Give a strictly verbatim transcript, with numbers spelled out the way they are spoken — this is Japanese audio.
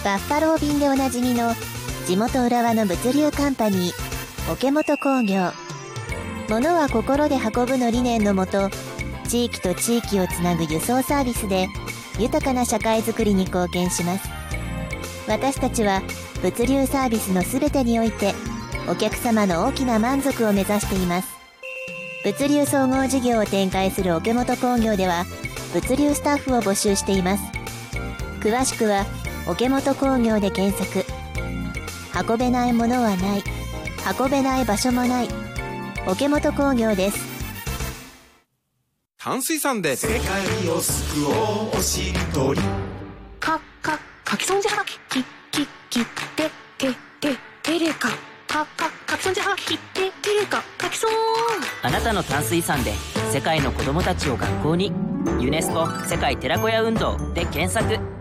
バッファロー便でおなじみの地元浦和の物流カンパニー桶本工業。物は心で運ぶの理念のもと、地域と地域をつなぐ輸送サービスで豊かな社会づくりに貢献します。私たちは物流サービスのすべてにおいてお客様の大きな満足を目指しています。物流総合事業を展開する桶本工業では物流スタッフを募集しています。詳しくは桶本工業で検索。運べないものはない、運べない場所もない、桶本工業です。 淡水さんで世界を救おうおしりとり。 か、か、かきそんじはがき、き、き、き、て、て、て、てれか。か、か、かきそんじはがき、て、てれか、かきそん。 あなたの淡水さんで世界の子どもたちを学校に。ユネスコ世界寺子屋運動で検索。